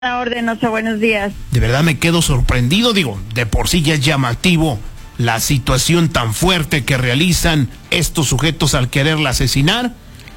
A orden, Oso, buenos días. De verdad me quedo sorprendido, digo, de por sí ya es llamativo la situación tan fuerte que realizan estos sujetos al quererla asesinar,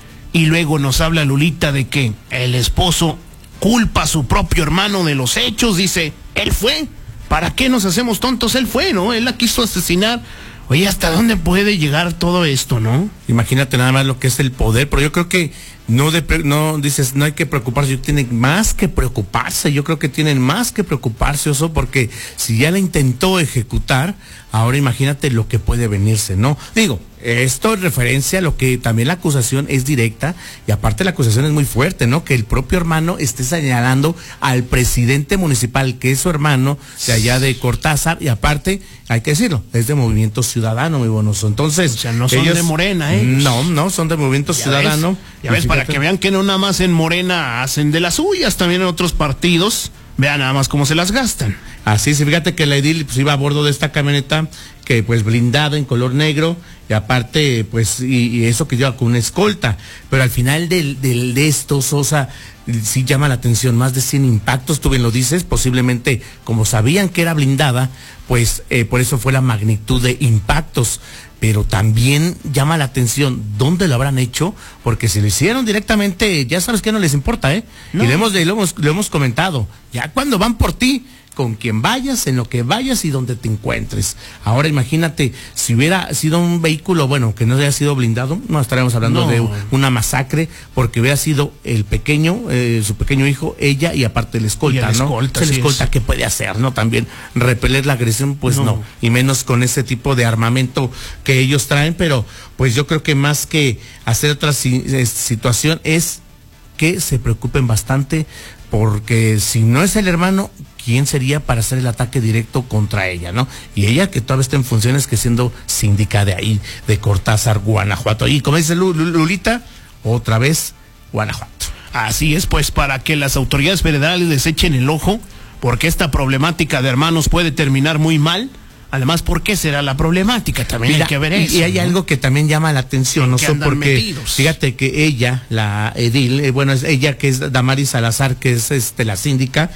y luego nos habla Lulita de que el esposo culpa a su propio hermano de los hechos, dice, él fue, ¿para qué nos hacemos tontos? Él fue, ¿no? Él la quiso asesinar. Oye, ¿hasta dónde puede llegar todo esto, no? Imagínate nada más lo que es el poder, pero yo creo que no dices, no hay que preocuparse, tienen más que preocuparse, yo creo que tienen más que preocuparse, Oso, porque si ya la intentó ejecutar, ahora imagínate lo que puede venirse, ¿no? Digo, esto es referencia a lo que también la acusación es directa, y aparte la acusación es muy fuerte, ¿no? Que el propio hermano esté señalando al presidente municipal, que es su hermano, de allá de Cortázar, y aparte, hay que decirlo, es de Movimiento Ciudadano, muy buenos. Entonces, o sea, no son ellos, de Morena, ¿eh? No, son de Movimiento Ciudadano. Ya ves, para que vean que no nada más en Morena hacen de las suyas, también en otros partidos, vean nada más cómo se las gastan. Así, sí, fíjate que la edil pues iba a bordo de esta camioneta, que pues blindada en color negro, y aparte, pues, y eso que lleva con una escolta, pero al final de esto, Sosa, sí llama la atención, más de 100 impactos, tú bien lo dices, posiblemente, como sabían que era blindada, pues, por eso fue la magnitud de impactos, pero también llama la atención, ¿dónde lo habrán hecho? Porque si lo hicieron directamente, ya sabes que no les importa, ¿eh? No. Y lo hemos comentado, ya cuando van por ti, con quien vayas, en lo que vayas y donde te encuentres. Ahora imagínate, si hubiera sido un vehículo, bueno, que no haya sido blindado, no estaríamos hablando de una masacre, porque hubiera sido el pequeño, su pequeño hijo, ella y aparte el escolta, ¿no? Escolta, el escolta, ¿qué puede hacer, no? También repeler la agresión, pues no, y menos con ese tipo de armamento que ellos traen, pero pues yo creo que más que hacer otra situación es que se preocupen bastante, porque si no es el hermano, ¿quién sería para hacer el ataque directo contra ella, no? Y ella que todavía está en funciones, que siendo síndica de ahí, de Cortázar, Guanajuato. Y como dice Lulita, otra vez, Guanajuato. Así es, pues, para que las autoridades federales les echen el ojo, porque esta problemática de hermanos puede terminar muy mal. Además, ¿por qué será la problemática? También hay que ver eso. Y hay algo que también llama la atención, no sé por qué. Fíjate que ella, la edil, bueno, es ella que es Damaris Salazar, que es la síndica,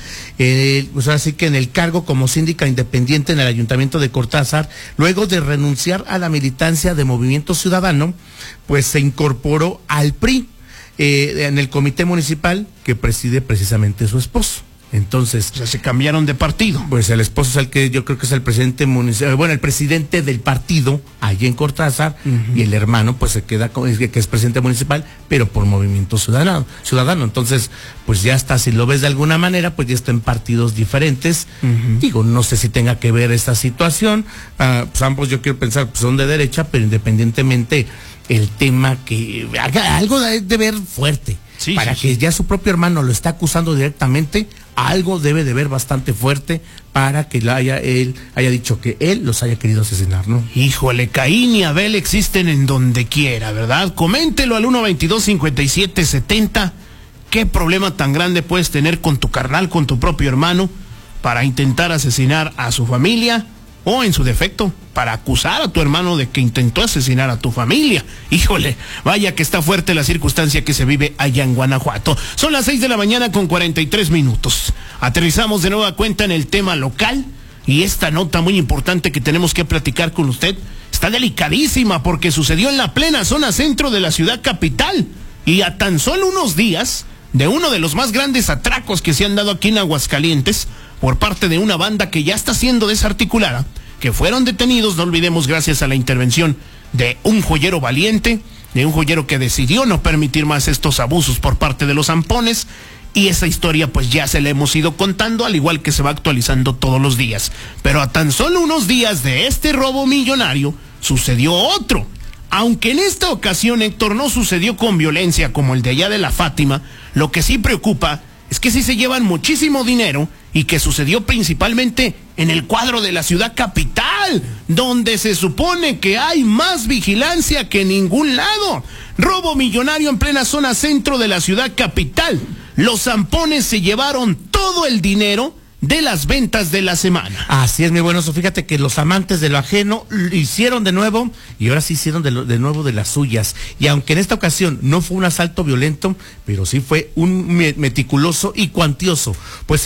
pues ahora sí que en el cargo como síndica independiente en el Ayuntamiento de Cortázar, luego de renunciar a la militancia de Movimiento Ciudadano, pues se incorporó al PRI, en el comité municipal que preside precisamente su esposo. Entonces, o sea, se cambiaron de partido. Pues el esposo es el que yo creo que es el presidente municipal, bueno, el presidente del partido allí en Cortázar, y el hermano pues se queda con, que es presidente municipal, pero por Movimiento Ciudadano. Entonces, pues ya está, si lo ves de alguna manera, pues ya está en partidos diferentes. Digo, no sé si tenga que ver esta situación. Pues ambos yo quiero pensar, pues son de derecha, pero independientemente el tema que haga algo de ver fuerte. Sí, para que ya su propio hermano lo está acusando directamente, algo debe de ver bastante fuerte para que él haya dicho que él los haya querido asesinar, ¿no? Híjole, Caín y Abel existen en donde quiera, ¿verdad? Coméntelo al 122-5770. ¿Qué problema tan grande puedes tener con tu carnal, con tu propio hermano, para intentar asesinar a su familia? O en su defecto, para acusar a tu hermano de que intentó asesinar a tu familia. Híjole, vaya que está fuerte la circunstancia que se vive allá en Guanajuato. Son las 6 de la mañana con 43 minutos. Aterrizamos de nueva cuenta en el tema local, y esta nota muy importante que tenemos que platicar con usted está delicadísima, porque sucedió en la plena zona centro de la ciudad capital, y a tan solo unos días de uno de los más grandes atracos que se han dado aquí en Aguascalientes por parte de una banda que ya está siendo desarticulada, que fueron detenidos, no olvidemos, gracias a la intervención de un joyero valiente, de un joyero que decidió no permitir más estos abusos por parte de los zampones, y esa historia pues ya se la hemos ido contando, al igual que se va actualizando todos los días. Pero a tan solo unos días de este robo millonario, sucedió otro. Aunque en esta ocasión, Héctor, no sucedió con violencia como el de allá de la Fátima, lo que sí preocupa es que sí se llevan muchísimo dinero, y que sucedió principalmente en el cuadro de la ciudad capital, donde se supone que hay más vigilancia que en ningún lado. Robo millonario en plena zona centro de la ciudad capital. Los zampones se llevaron todo el dinero de las ventas de la semana. Así es, mi buen Oso. Fíjate que los amantes de lo ajeno lo hicieron de nuevo y ahora sí hicieron de nuevo de las suyas. Y aunque en esta ocasión no fue un asalto violento, pero sí fue un meticuloso y cuantioso, pues